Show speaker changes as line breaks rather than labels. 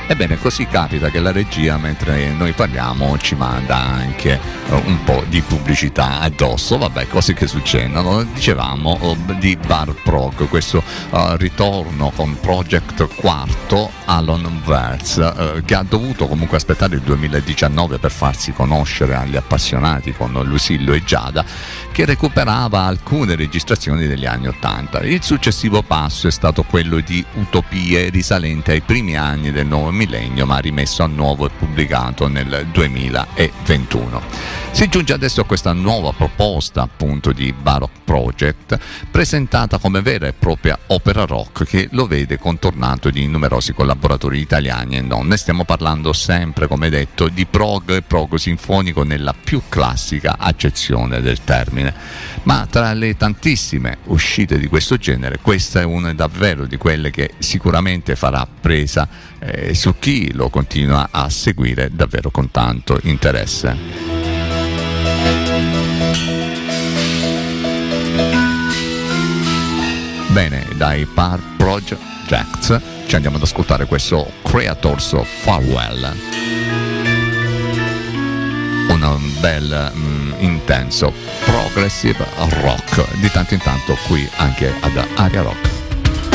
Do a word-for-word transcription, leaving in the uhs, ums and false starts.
Ebbene, così capita che la regia, mentre noi parliamo, ci manda anche uh, un po' di pubblicità addosso. Vabbè, cose che succedono. Dicevamo uh, di Bar Prog, questo uh, ritorno con Project Quarto, Alon Verts, uh, che ha dovuto comunque aspettare il duemiladiciannove per farsi conoscere agli appassionati con Lusillo e Giada, che recuperava alcune registrazioni degli anni ottanta. Il successivo passo è stato quello di Utopie, risalente ai primi anni del nuovo millennio, ma rimesso a nuovo e pubblicato nel duemilaventuno. Si giunge adesso a questa nuova proposta, appunto, di Baroque Project, presentata come vera e propria opera rock, che lo vede contornato di numerosi collaboratori italiani e non. Ne stiamo parlando sempre, come detto, di prog e prog sinfonico nella più classica accezione del termine. Ma tra le tantissime uscite di questo genere, questa è una davvero di quelle che sicuramente farà presa eh, su chi lo continua a seguire davvero con tanto interesse. Bene, dai Bar Project ci andiamo ad ascoltare questo Creators of Farewell, un bel mm, intenso progressive rock di tanto in tanto qui anche ad Aria Rock.